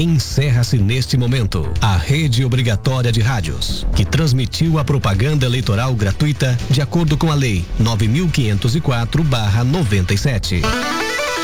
Encerra-se neste momento a rede obrigatória de rádios, que transmitiu a propaganda eleitoral gratuita de acordo com a Lei 9.504/97.